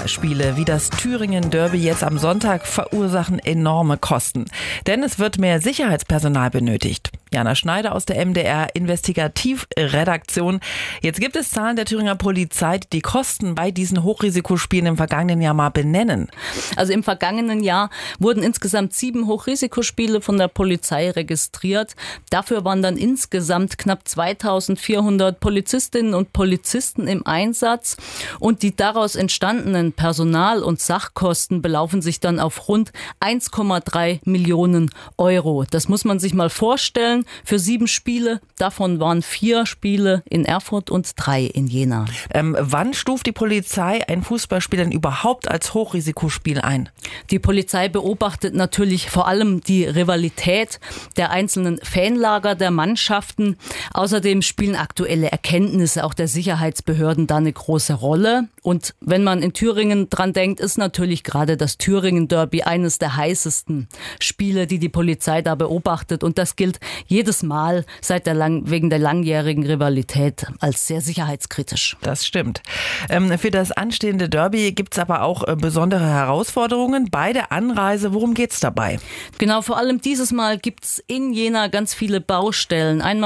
Fußballspiele wie das Thüringen Derby jetzt am Sonntag verursachen enorme Kosten. Denn es wird mehr Sicherheitspersonal benötigt. Jana Schneider aus der MDR Investigativredaktion. Jetzt gibt es Zahlen der Thüringer Polizei, die die Kosten bei diesen Hochrisikospielen im vergangenen Jahr mal benennen. Also im vergangenen Jahr wurden insgesamt 7 Hochrisikospiele von der Polizei registriert. Dafür waren dann insgesamt knapp 2400 Polizistinnen und Polizisten im Einsatz. Und die daraus entstandenen Personal- und Sachkosten belaufen sich dann auf rund 1,3 Millionen Euro. Das muss man sich mal vorstellen. Für 7 Spiele, davon waren 4 Spiele in Erfurt und 3 in Jena. Wann stuft die Polizei ein Fußballspiel denn überhaupt als Hochrisikospiel ein? Die Polizei beobachtet natürlich vor allem die Rivalität der einzelnen Fanlager der Mannschaften. Außerdem spielen aktuelle Erkenntnisse auch der Sicherheitsbehörden da eine große Rolle. Und wenn man in Thüringen dran denkt, ist natürlich gerade das Thüringen Derby eines der heißesten Spiele, die die Polizei da beobachtet. Und das gilt jedes Mal wegen der langjährigen Rivalität als sehr sicherheitskritisch. Das stimmt. Für das anstehende Derby gibt es aber auch besondere Herausforderungen bei der Anreise. Worum geht's dabei? Genau, vor allem dieses Mal gibt es in Jena ganz viele Baustellen. Einmal